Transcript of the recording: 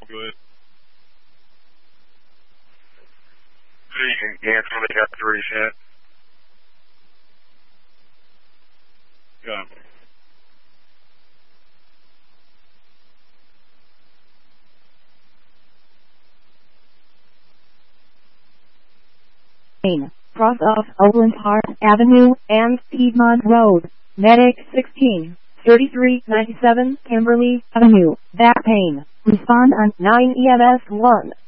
good. So you can cancel the F3 shit? Yeah. Cross off Oakland Park Avenue and Piedmont Road, Medic 16, 3397 Kimberly Avenue, Back Pain. Respond on 9 EMS 1.